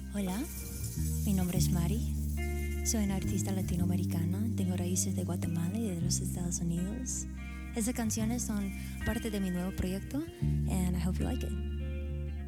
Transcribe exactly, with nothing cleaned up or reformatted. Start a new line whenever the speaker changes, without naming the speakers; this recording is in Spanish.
Hola, mi nombre es Mari. Soy una artista latinoamericana. Tengo raíces de Guatemala y de los Estados Unidos. Esas canciones son parte de mi nuevo proyecto, and I hope you like it.